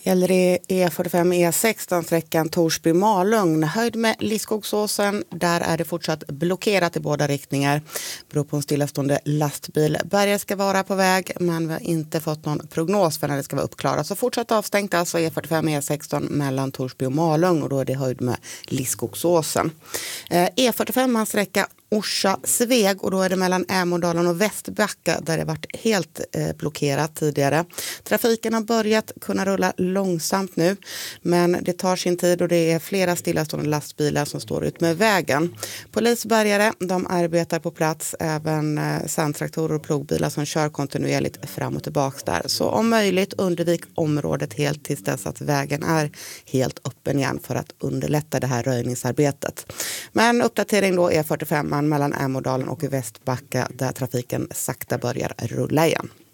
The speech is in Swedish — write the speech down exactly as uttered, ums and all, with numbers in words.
Gäller det E fyrtiofem E sexton-sträckan Torsby-Malung, höjd med Liskogsåsen. Där är det fortsatt blockerat i båda riktningar. Beror på en stillastående lastbil. Bärgare ska vara på väg, men vi har inte fått någon prognos för när det ska vara uppklarat. Så fortsatt avstängt alltså E fyrtiofem E sexton mellan Torsby och Malung, och då är det höjd med Liskogsåsen. Eh, E fyrtiofem sträcka Orsa-Sveg, och då är det mellan Ämodalen och Västbacka där det varit helt eh, blockerat tidigare. Trafiken har börjat kunna rulla långsamt nu, men det tar sin tid och det är flera stillastående lastbilar som står ut med vägen. Polisbärgare, de arbetar på plats, även eh, sandtraktorer och plogbilar som kör kontinuerligt fram och tillbaka där. Så om möjligt undvik området helt tills dess att vägen är helt öppen igen för att underlätta det här röjningsarbetet. Men uppdatering då E fyrtiofem mellan Ämodalen och Västbacka där trafiken sakta börjar rulla igen.